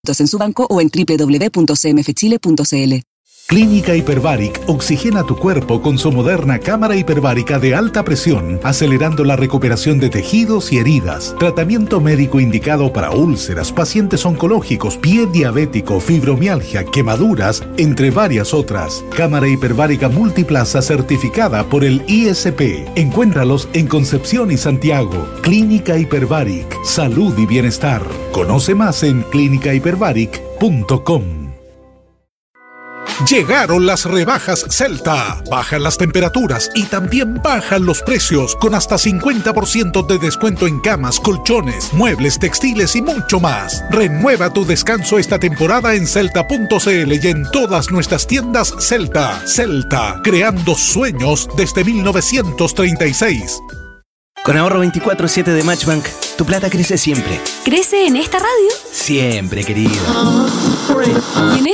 en su banco o en www.cmfchile.cl. Clínica Hyperbaric oxigena tu cuerpo con su moderna cámara hiperbárica de alta presión, acelerando la recuperación de tejidos y heridas. Tratamiento médico indicado para úlceras, pacientes oncológicos, pie diabético, fibromialgia, quemaduras, entre varias otras. Cámara hiperbárica multiplaza certificada por el ISP. Encuéntralos en Concepción y Santiago. Clínica Hyperbaric, salud y bienestar. Conoce más en clinicahyperbaric.com. Llegaron las rebajas Celta. Bajan las temperaturas y también bajan los precios, con hasta 50% de descuento en camas, colchones, muebles, textiles y mucho más. Renueva tu descanso esta temporada en celta.cl y en todas nuestras tiendas Celta. Celta, creando sueños desde 1936. Con ahorro 24/7 de Matchbank, tu plata crece siempre. ¿Crece en esta radio? Siempre, querido.